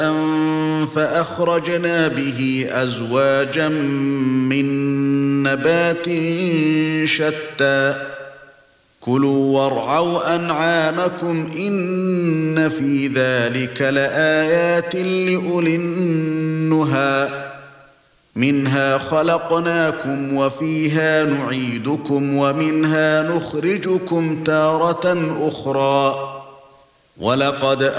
فأخرجنا به أزواجا من نبات شتى كلوا وارعوا أنعامكم إن في ذلك لآيات لأولي النهى منها خلقناكم وفيها نعيدكم ومنها نخرجكم تارة أخرى ولقد